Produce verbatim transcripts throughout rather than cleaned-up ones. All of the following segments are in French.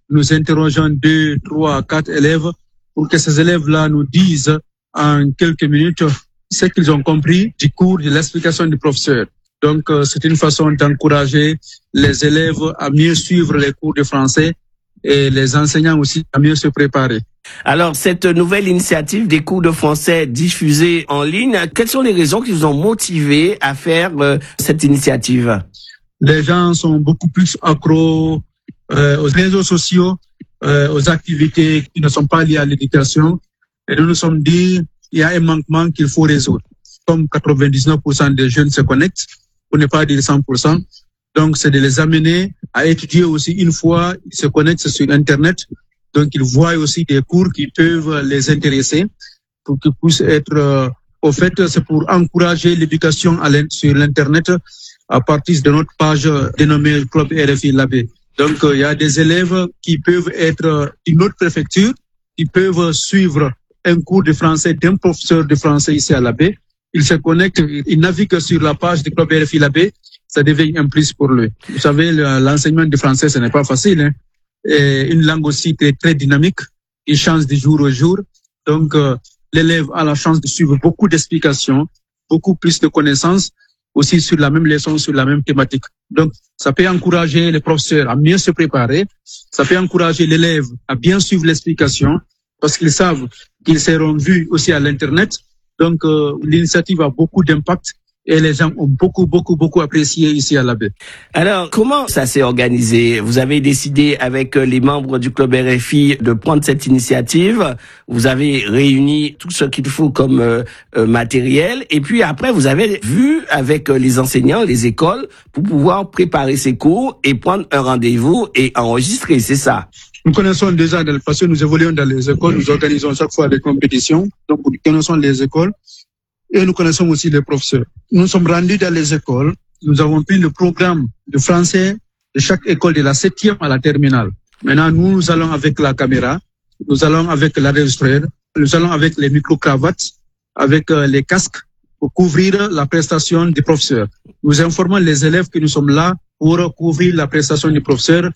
nous interrogeons deux, trois, quatre élèves pour que ces élèves-là nous disent en quelques minutes ce qu'ils ont compris du cours, de l'explication du professeur. Donc, euh, c'est une façon d'encourager les élèves à mieux suivre les cours de français et les enseignants aussi à mieux se préparer. Alors, cette nouvelle initiative des cours de français diffusés en ligne, quelles sont les raisons qui vous ont motivé à faire euh, cette initiative? Les gens sont beaucoup plus accros euh, aux réseaux sociaux, euh, aux activités qui ne sont pas liées à l'éducation. Et nous nous sommes dit, il y a un manquement qu'il faut résoudre. Comme quatre-vingt-dix-neuf pour cent des jeunes se connectent, pour ne pas dire cent pour cent. Donc, c'est de les amener à étudier aussi une fois ils se connectent sur Internet. Donc, ils voient aussi des cours qui peuvent les intéresser pour qu'ils puissent être euh, au fait. C'est pour encourager l'éducation à sur l'Internet à partir de notre page dénommée Club R F I Labé. Donc, euh, il y a des élèves qui peuvent être d'une autre préfecture, qui peuvent suivre un cours de français d'un professeur de français ici à Labé. Ils se connectent, ils naviguent sur la page du Club R F I Labé. Ça devient un plus pour lui. Vous savez, l'enseignement du français, ce n'est pas facile, hein. Et une langue aussi très, très dynamique, qui change de jour au jour. Donc, euh, l'élève a la chance de suivre beaucoup d'explications, beaucoup plus de connaissances, aussi sur la même leçon, sur la même thématique. Donc, ça peut encourager les professeurs à mieux se préparer, ça peut encourager l'élève à bien suivre l'explication, parce qu'ils savent qu'ils seront vus aussi à l'Internet. Donc, euh, l'initiative a beaucoup d'impact. Et les gens ont beaucoup, beaucoup, beaucoup apprécié ici à Labé. Alors, comment ça s'est organisé? Vous avez décidé avec les membres du Club R F I de prendre cette initiative. Vous avez réuni tout ce qu'il faut comme euh, matériel. Et puis après, vous avez vu avec les enseignants, les écoles, pour pouvoir préparer ces cours et prendre un rendez-vous et enregistrer, c'est ça? Nous connaissons déjà, parce que nous évoluons dans les écoles, nous organisons chaque fois des compétitions. Donc, nous connaissons les écoles. Et nous connaissons aussi les professeurs. Nous sommes rendus dans les écoles. Nous avons pris le programme de français de chaque école de la septième à la terminale. Maintenant, nous, nous allons avec la caméra, nous allons avec l'enregistreur, nous allons avec les micro-cravates, avec euh, les casques pour couvrir la prestation du professeur. Nous informons les élèves que nous sommes là pour couvrir la prestation du professeur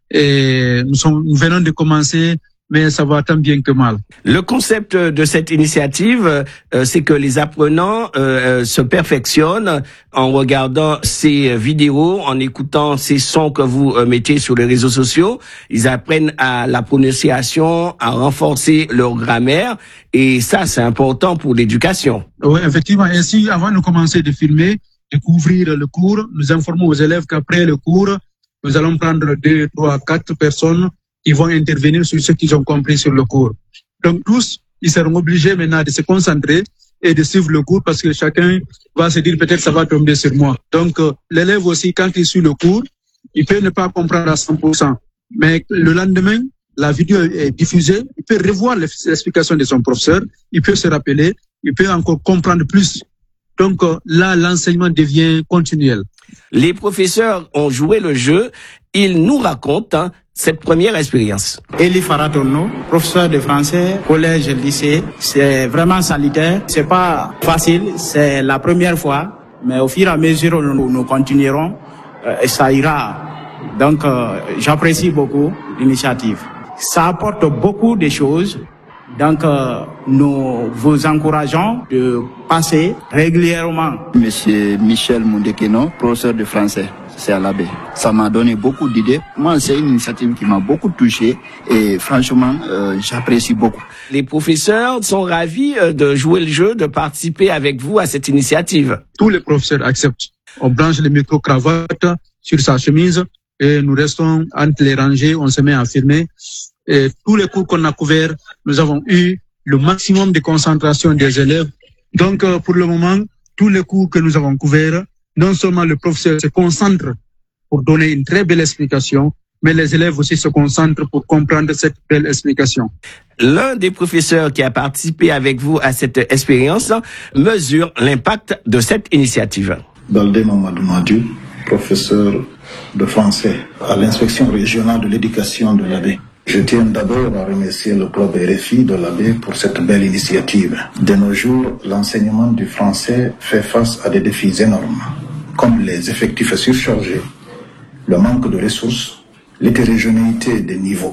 et nous, sommes, nous venons de commencer, mais ça va tant bien que mal. Le concept de cette initiative, euh, c'est que les apprenants euh, se perfectionnent en regardant ces vidéos, en écoutant ces sons que vous euh, mettez sur les réseaux sociaux. Ils apprennent à la prononciation, à renforcer leur grammaire, et ça, c'est important pour l'éducation. Oui, effectivement. Ainsi, avant de commencer de filmer, de couvrir le cours, nous informons aux élèves qu'après le cours, nous allons prendre deux, trois, quatre personnes qui vont intervenir sur ce qu'ils ont compris sur le cours. Donc tous, ils seront obligés maintenant de se concentrer et de suivre le cours parce que chacun va se dire peut-être ça va tomber sur moi. Donc euh, l'élève aussi, quand il suit le cours, il peut ne pas comprendre à cent pour cent. Mais le lendemain, la vidéo est diffusée, il peut revoir l'explication de son professeur, il peut se rappeler, il peut encore comprendre plus. Donc euh, là, l'enseignement devient continuel. Les professeurs ont joué le jeu, ils nous racontent hein, cette première expérience. Eli Faratono, professeur de français, collège, lycée, c'est vraiment salutaire. C'est pas facile, c'est la première fois, mais au fur et à mesure nous, nous continuerons euh, et ça ira. Donc euh, j'apprécie beaucoup l'initiative. Ça apporte beaucoup de choses. Donc, euh, nous vous encourageons de passer régulièrement. Monsieur Michel Mondekeno, professeur de français, c'est à Labé. Ça m'a donné beaucoup d'idées. Moi, c'est une initiative qui m'a beaucoup touché et franchement, euh, j'apprécie beaucoup. Les professeurs sont ravis de jouer le jeu, de participer avec vous à cette initiative. Tous les professeurs acceptent. On branche les micro-cravates sur sa chemise et nous restons entre les rangées, on se met à filmer. Et tous les cours qu'on a couverts, nous avons eu le maximum de concentration des élèves. Donc, euh, pour le moment, tous les cours que nous avons couverts, non seulement le professeur se concentre pour donner une très belle explication, mais les élèves aussi se concentrent pour comprendre cette belle explication. L'un des professeurs qui a participé avec vous à cette expérience mesure l'impact de cette initiative. Baldé Mamadou Madiou, professeur de français à l'inspection régionale de l'éducation de Labé. Je tiens d'abord à remercier le club R F I de Labé pour cette belle initiative. De nos jours, l'enseignement du français fait face à des défis énormes, comme les effectifs surchargés, le manque de ressources, l'hétérogénéité des niveaux.